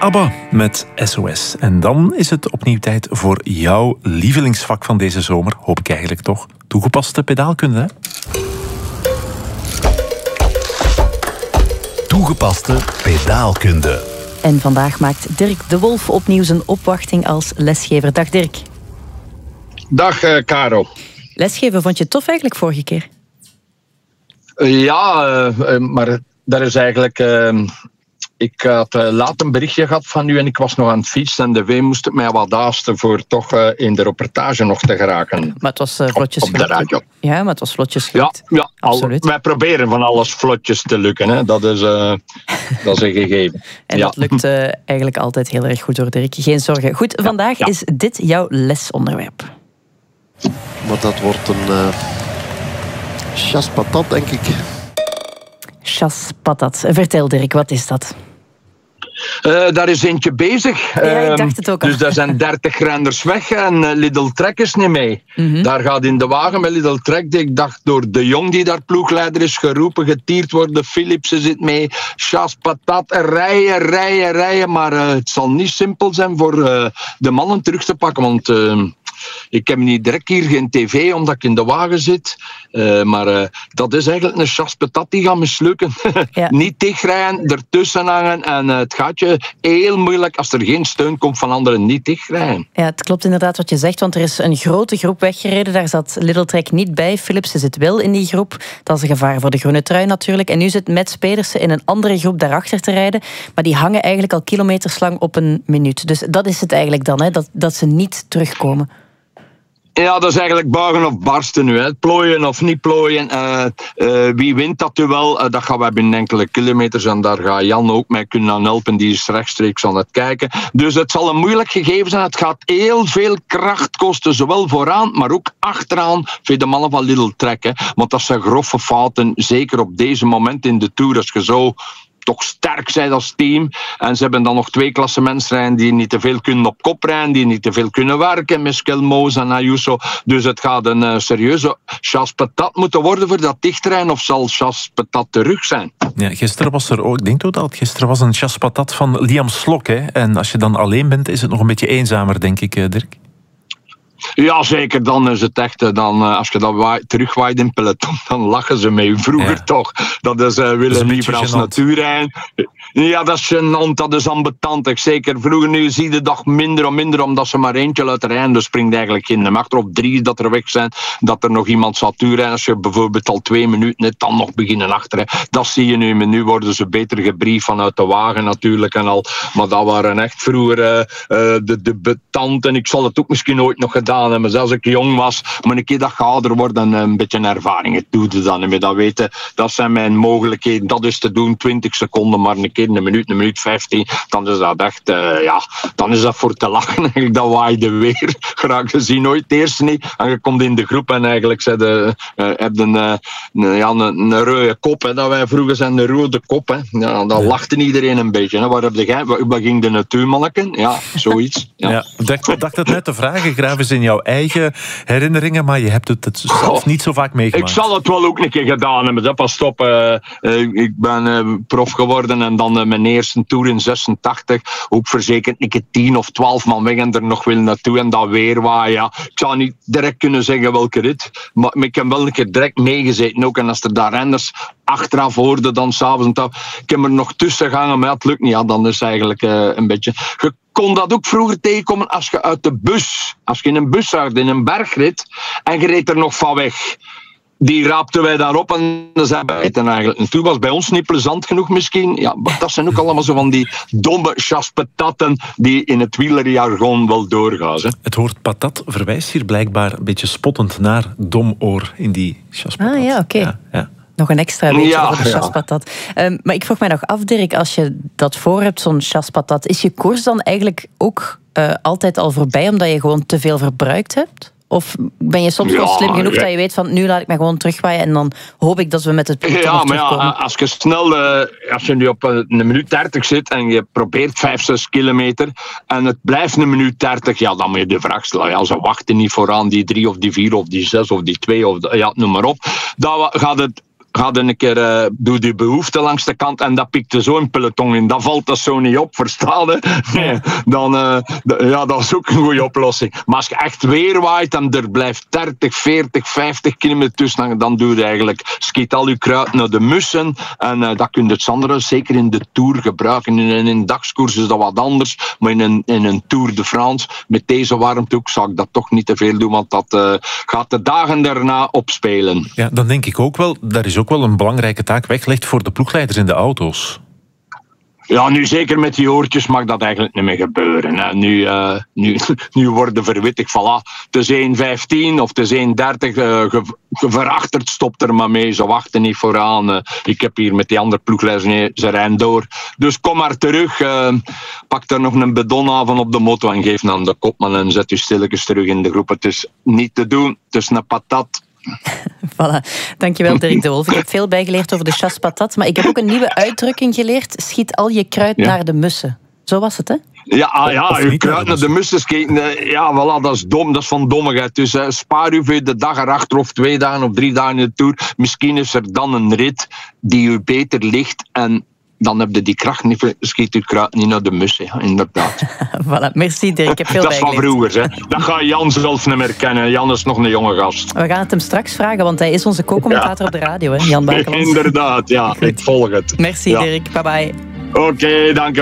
ABBA met SOS. En dan is het opnieuw tijd voor jouw lievelingsvak van deze zomer. Hoop ik eigenlijk toch. Toegepaste pedaalkunde, hè? Toegepaste pedaalkunde. En vandaag maakt Dirk de Wolf opnieuw zijn opwachting als lesgever. Dag Dirk. Dag Caro. Lesgeven vond je tof eigenlijk vorige keer? Maar dat is eigenlijk... Ik had laat een berichtje gehad van u en ik was nog aan het fietsen en de V moest het mij wat haasten voor toch in de reportage nog te geraken. Maar het was vlotjes op de radio. Ja, maar het was vlotjes gelukt. Ja, absoluut. Wij proberen van alles vlotjes te lukken. Hè. Dat is een gegeven. En dat lukt eigenlijk altijd heel erg goed door Dirk. Geen zorgen. Goed, vandaag is dit jouw lesonderwerp. Maar dat wordt een chasse patat, denk ik. Chasse patat. Vertel Dirk, wat is dat? Daar is eentje bezig. Ja, ik dacht het ook al. Dus daar zijn 30 renders weg en Lidl Trek is niet mee. Mm-hmm. Daar gaat in de wagen met Lidl Trek, ik dacht door de Jong die daar ploegleider is, geroepen, getierd worden. Philipsen zit mee. Chasse patat, rijden. Maar het zal niet simpel zijn voor de mannen terug te pakken, want... ik heb niet direct hier geen tv, omdat ik in de wagen zit. Maar dat is eigenlijk een chasse patat die gaat mislukken. Ja. Niet dichtrijden, ertussen hangen. En het gaat je heel moeilijk als er geen steun komt van anderen niet dichtrijden. Ja, het klopt inderdaad wat je zegt, want er is een grote groep weggereden. Daar zat Lidl Trek niet bij. Philipsen zit wel in die groep. Dat is een gevaar voor de groene trui natuurlijk. En nu zit Mets Pedersen in een andere groep daarachter te rijden. Maar die hangen eigenlijk al kilometerslang op een minuut. Dus dat is het eigenlijk dan, hè? Dat ze niet terugkomen. Ja, dat is eigenlijk buigen of barsten nu. Hè. Plooien of niet plooien. Wie wint dat duel? Dat gaan wij binnen enkele kilometers. En daar gaat Jan ook mee kunnen helpen. Die is rechtstreeks aan het kijken. Dus het zal een moeilijk gegeven zijn. Het gaat heel veel kracht kosten. Zowel vooraan, maar ook achteraan. Voor de mannen van Lidl Trek. Hè. Want dat zijn grove fouten. Zeker op deze moment in de Tour. Als je zo... toch sterk zijn als team. En ze hebben dan nog 2 klassementsrijden die niet te veel kunnen op kop rijden, die niet te veel kunnen werken, met Skelmoos en Ayuso. Dus het gaat een serieuze chasse patat moeten worden voor dat dichtrijden, of zal chasse patat terug zijn? Ja, gisteren was er ook, ik denk ook dat het gisteren was een chasse patat van Liam Slok. Hè? En als je dan alleen bent, is het nog een beetje eenzamer, denk ik, Dirk. Ja, zeker. Dan is het echt... als je dat terugwaait in peloton, dan lachen ze mee. Vroeger toch. Dat is willen liever als natuurrijden. Ja, dat is gênant. Dat is ambetant. Zeker vroeger. Nu zie je dat minder omdat ze maar eentje uit de rijden. Dus springt eigenlijk in de achter op 3 dat er weg zijn. Dat er nog iemand zal tuurrijden. Als je bijvoorbeeld al 2 minuten net dan nog beginnen achteren. Dat zie je nu. Maar nu worden ze beter gebriefd vanuit de wagen natuurlijk en al. Maar dat waren echt vroeger de debutanten. Ik zal het ook misschien ooit nog gedaan hebben. Zelfs als ik jong was, maar een keer dat je ouder wordt en een beetje ervaring, het doet het dan niet meer. Dat weten, dat zijn mijn mogelijkheden. Dat is te doen, 20 seconden, maar een keer een minuut 15. Dan is dat echt, dan is dat voor te lachen. Eigenlijk, dat waaide weer. Graag gezien, nooit het eerste niet. En je komt in de groep en eigenlijk heb je een rode kop. Hè, dat wij vroeger zijn, een rode kop. Hè. Ja, dan lachte iedereen een beetje. Hè. Waar heb jij? Waar ging de natuurmanneken? Ja, zoiets. Ja. Ik dacht het net te vragen, graaf eens in jouw eigen herinneringen, maar je hebt het zelf niet zo vaak meegemaakt. Ik zal het wel ook een keer gedaan hebben. Dat pas op. Ik ben prof geworden en dan mijn eerste tour in 86. Ook verzekerd een keer 10 of 12 man weg en er nog wil naartoe en dat weer waar. Ja. Ik zou niet direct kunnen zeggen welke rit, maar ik heb wel een keer direct meegezeten ook. En als er daar renners achteraf hoorde dan s'avonds. Ik heb er nog tussen gegaan, maar het lukt niet. Ja, dan is het eigenlijk een beetje... Je kon dat ook vroeger tegenkomen als je uit de bus... Als je in een bus zag, in een bergrit, en je reed er nog van weg. Die raapten wij daarop en dan zijn wij het eigenlijk. En toen was bij ons niet plezant genoeg misschien. Ja, maar dat zijn ook allemaal zo van die domme chasse-patatten die in het wielerjargon wel doorgaan. Hè. Het woord patat verwijst hier blijkbaar een beetje spottend naar domoor in die chasse-patat. Ah ja, oké. Ja. Nog een extra beetje over de chasse-patat. Maar ik vroeg mij nog af, Dirk, als je dat voor hebt, zo'n chasse-patat, is je koers dan eigenlijk ook altijd al voorbij omdat je gewoon te veel verbruikt hebt? Of ben je soms wel slim genoeg dat je weet van nu laat ik me gewoon terugwaaien en dan hoop ik dat we met het peloton nog terugkomen? Als je snel, als je nu op een minuut 30 zit en je probeert 5-6 kilometer en het blijft een minuut 30, ja, dan moet je de vraag stellen. Ja, ze wachten niet vooraan die 3 of die 4 of die 6 of die 2 of noem maar op. Dan gaat het gaat een keer, doe die behoefte langs de kant en dat pikt er zo een peloton in. Dat valt dat zo niet op, verstaan je? Nee, dan, dat is ook een goede oplossing. Maar als je echt weer waait en er blijft 30, 40, 50 kilometer tussen, dan doe je eigenlijk, schiet al je kruid naar de mussen en dat kun je het andere zeker in de Tour gebruiken. In een dagskoers is dat wat anders, maar in een Tour de France met deze warmte ook zou ik dat toch niet te veel doen, want dat gaat de dagen daarna opspelen. Ja, dan denk ik ook wel, daar is ook wel een belangrijke taak weggelegd voor de ploegleiders in de auto's. Ja, nu zeker met die oortjes mag dat eigenlijk niet meer gebeuren. Hè. Nu worden verwittigd, voilà, het is 1.15 of het is 1.30, verachterd, stopt er maar mee, ze wachten niet vooraan. Ik heb hier met die andere ploegleiders, nee, ze rijden door. Dus kom maar terug, pak er nog een bedon van op de motto en geef aan de kopman en zet u stilletjes terug in de groep. Het is niet te doen, het is een patat. Voilà. Dankjewel Dirk de Wolf. Ik heb veel bijgeleerd over de chasse patat, maar ik heb ook een nieuwe uitdrukking geleerd. Schiet al je kruid naar de mussen. Zo was het, hè? Ja, je kruid naar de mussen schieten. Ja, voilà, dat is dom. Dat is van dommigheid. Dus spaar u voor de dag erachter of 2 dagen of 3 dagen in de Tour. Misschien is er dan een rit die u beter ligt en dan heb je die kracht niet, schiet je kruid niet naar de mussen, ja, inderdaad. Voilà, merci Dirk, ik heb veel dat is van vroeger, hè. Dat ga Jan zelf niet meer kennen. Jan is nog een jonge gast. We gaan het hem straks vragen, want hij is onze co-commentator op de radio, hè, Jan Bakelands. Inderdaad, ja, ik volg het. Merci Dirk, bye bye. Oké, dank je.